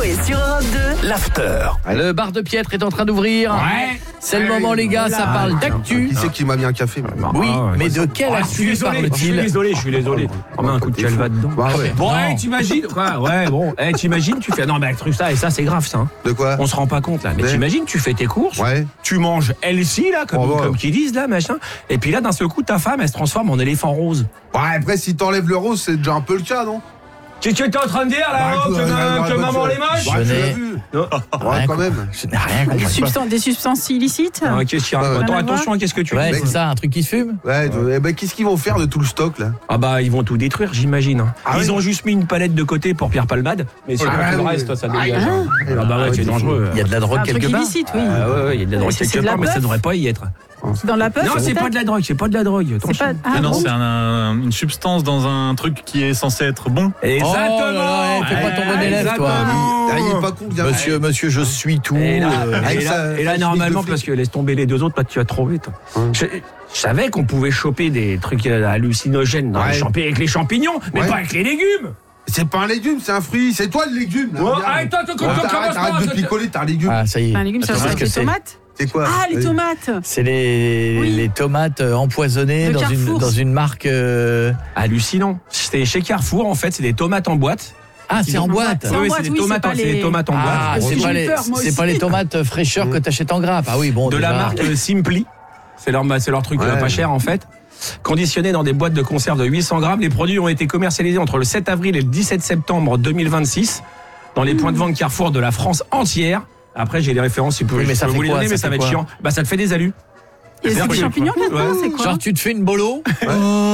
Coé sur Europe 2. L'after. Le bar de Piètre est en train d'ouvrir. Ouais. C'est le moment, les gars, ça parle d'actu. Qui c'est qui m'a mis un café? Oui, mais de quelle actu Je suis parle-t-il? désolé. On met un coup de calva dedans. Bah ouais. Bon, t'imagines quoi? Ouais, bon, t'imagines, tu fais non, mais avec truc ça et ça, c'est grave ça. Hein. De quoi? On se rend pas compte là. Mais t'imagines, tu fais tes courses, Ouais. tu manges Elsie là, comme qu'ils disent là, machin. Et puis là, d'un seul coup, ta femme, elle se transforme en éléphant rose. Ouais, après, si t'enlèves le rose, c'est déjà un peu le cas, non? Qu'est-ce que t'es en train de dire là, que maman les moche? Ouais, tu l'as vu. Ouais, quand même. Je n'ai rien compris. Des substances illicites. Qu'est-ce qu'il y a? Attends, attention à qu'est-ce que tu Ouais, fais. c'est ça, un truc qui se fume. Ouais, qu'est-ce qu'ils vont faire de tout le stock, là? Ah bah ils vont tout détruire, j'imagine. Ils ont juste mis une palette de côté pour Pierre Palmade, mais sinon tout le reste, ça dégage. Ah bah ouais, c'est dangereux. Il y a de la drogue Un truc quelque part. illicite, oui. Ah ouais, il y a de la drogue C'est quelque de la part, mais ça puff. devrait pas y être. C'est dans la puff. Non, c'est pas de la drogue, C'est pas. Ah, non, bon. c'est une substance dans un truc qui est censé être bon. Exactement. Oh là là, fais pas ton bon élève, toi. Il est pas con, bien. Monsieur, je suis tout. Et là, avec et sa- là, et là, sa normalement, chemise de parce que laisse tomber les deux autres, tu vas trop vite. Je savais qu'on pouvait choper des trucs hallucinogènes dans avec les champignons, mais Ouais. pas avec les légumes. C'est pas un légume, c'est un fruit. C'est toi le légume. là, Ouais, regarde. arrête, Arrête de picoler, t'as un légume. Ah, ça y est. Un légume, ça Je sais va ce être que les c'est. tomates. C'est quoi? Ah, les Vas-y. tomates. C'est les tomates empoisonnées De dans Carrefour. une marque. Hallucinant. C'était chez Carrefour, en fait, c'est des tomates en boîte. Ah, c'est en boîte. C'est en Oui, boîte, c'est oui, des tomates, c'est pas c'est des les- tomates en boîte. Ah, Parce c'est que pas j'ai les, peur, moi c'est aussi. pas les tomates fraîcheurs que t'achètes en grappe. Ah oui, bon. De la déjà. marque Simply. C'est leur truc Ouais. pas cher en fait. Conditionnés dans des boîtes de conserve de 800 grammes, les produits ont été commercialisés entre le 7 avril et le 17 septembre 2026 dans les points de vente Carrefour de la France entière. Après, j'ai les références, si vous pouvez Oui, mais ça vous fait les quoi, donner, ça mais ça fait va être quoi chiant. Bah, ça te fait des alus. Il y a des champignons là-dedans, c'est quoi? Genre, tu te fais une bolo. C'est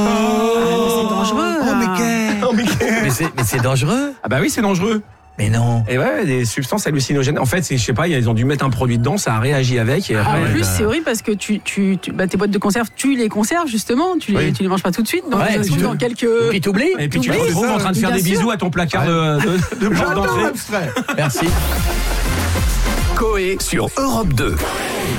dangereux. Mais c'est dangereux. Ah bah oui, c'est dangereux. Mais non. Et ouais, des substances hallucinogènes. En fait, je sais pas, ils ont dû mettre un produit dedans, ça a réagi avec. Et En après, plus, c'est horrible parce que tes boîtes de conserve, tu les conserves justement, tu les manges pas tout de suite. Donc, Ouais, ça se trouve tu- dans quelques. Puis t'oublies. et puis tu te Oui, retrouves ça, en train de faire bien des sûr. bisous à ton placard de porte d'entrée. Abstrait. Merci. Coé sur Europe 2.